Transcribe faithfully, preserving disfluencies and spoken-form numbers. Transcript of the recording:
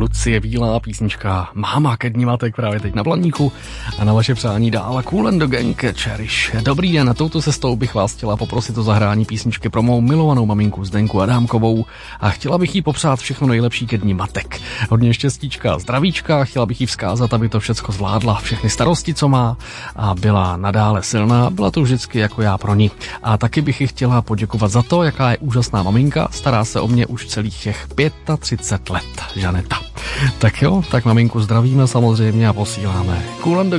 Lucie Bílá, písnička Máma ke dni matek právě teď na Blaníku a na vaše přání dál Kool and the Gang Cherish. Dobrý den, touto cestou bych vás chtěla poprosit o zahrání písničky pro mou milovanou maminku Zdenku Adámkovou a chtěla bych jí popřát všechno nejlepší ke dni matek. Hodně štěstíčka a zdravíčka, chtěla bych jí vzkázat, aby to všecko zvládla, všechny starosti, co má, a byla nadále silná, byla to vždycky jako já pro ní. A taky bych jí chtěla poděkovat za to, jaká je úžasná maminka, stará se o mě už celých těch třicet pět let, Žaneta. Tak jo, tak maminku zdravíme samozřejmě a posíláme Kool and the